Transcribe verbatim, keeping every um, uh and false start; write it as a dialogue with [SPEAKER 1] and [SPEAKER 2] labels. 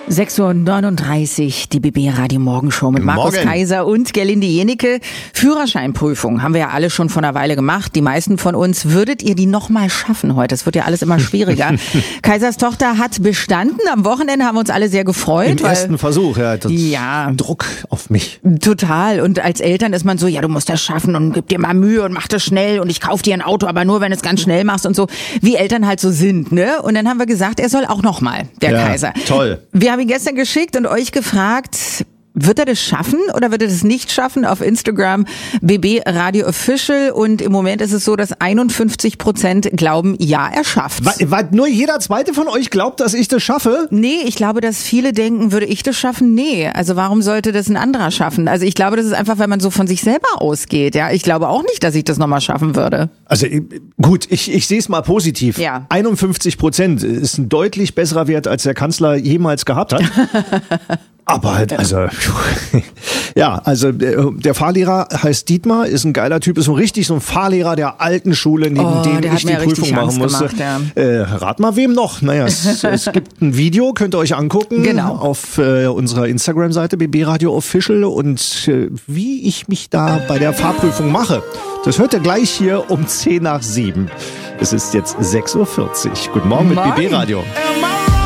[SPEAKER 1] sechs Uhr neununddreißig, die B B Radio Morgenshow mit Markus
[SPEAKER 2] Morgen.
[SPEAKER 1] Kaiser und Gerlinde Jenecke. Führerscheinprüfung haben wir ja alle schon vor einer Weile gemacht. Die meisten von uns. Würdet ihr die nochmal schaffen heute? Es wird ja alles immer schwieriger. Kaisers Tochter hat bestanden. Am Wochenende haben wir uns alle sehr gefreut.
[SPEAKER 2] Im
[SPEAKER 1] weil,
[SPEAKER 2] ersten Versuch, ja. Das
[SPEAKER 1] ja.
[SPEAKER 2] Druck auf mich.
[SPEAKER 1] Total. Und als Eltern ist man so, ja, du musst das schaffen und gib dir mal Mühe und mach das schnell und ich kauf dir ein Auto, aber nur, wenn du es ganz schnell machst und so. Wie Eltern halt so sind, ne? Und dann haben wir gesagt, er soll auch nochmal, der
[SPEAKER 2] Ja,
[SPEAKER 1] Kaiser.
[SPEAKER 2] toll.
[SPEAKER 1] Wir haben ihn gestern geschickt und euch gefragt, wird er das schaffen oder wird er das nicht schaffen? Auf Instagram B B Radio Official, und im Moment ist es so, dass einundfünfzig Prozent glauben, ja, er schafft.
[SPEAKER 2] Weil, weil nur jeder Zweite von euch glaubt, dass ich das schaffe?
[SPEAKER 1] Nee, ich glaube, dass viele denken, würde ich das schaffen? Nee, also warum sollte das ein anderer schaffen? Also ich glaube, das ist einfach, wenn man so von sich selber ausgeht. Ja, ich glaube auch nicht, dass ich das nochmal schaffen würde.
[SPEAKER 2] Also gut, ich, ich sehe es mal positiv.
[SPEAKER 1] Ja.
[SPEAKER 2] einundfünfzig Prozent ist ein deutlich besserer Wert, als der Kanzler jemals gehabt hat. Aber halt, also, ja, also der, der Fahrlehrer heißt Dietmar, ist ein geiler Typ, ist so richtig so ein Fahrlehrer der alten Schule, neben
[SPEAKER 1] Oh,
[SPEAKER 2] dem
[SPEAKER 1] der
[SPEAKER 2] ich
[SPEAKER 1] hat mir
[SPEAKER 2] die Prüfung
[SPEAKER 1] richtig
[SPEAKER 2] machen
[SPEAKER 1] Angst
[SPEAKER 2] musste.
[SPEAKER 1] gemacht, ja.
[SPEAKER 2] Äh, rat mal, wem noch? Naja, es, es gibt ein Video, könnt ihr euch angucken.
[SPEAKER 1] Genau.
[SPEAKER 2] Auf äh, unserer Instagram-Seite B B Radio Official, und äh, wie ich mich da bei der Fahrprüfung mache, das hört ihr gleich hier um zehn nach sieben. Es ist jetzt sechs Uhr vierzig. Guten Morgen mit
[SPEAKER 1] Morgen.
[SPEAKER 2] B B Radio.
[SPEAKER 3] Am I